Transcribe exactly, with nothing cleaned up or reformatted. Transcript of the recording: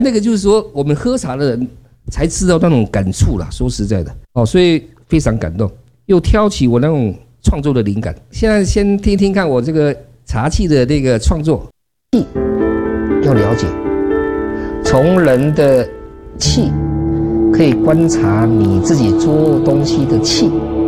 那个就是说，我们喝茶的人才知道那种感触啦。说实在的，哦，所以非常感动，又挑起我那种创作的灵感。现在先听听看我这个茶器的这个创作。气要了解，从人的气可以观察你自己做东西的气。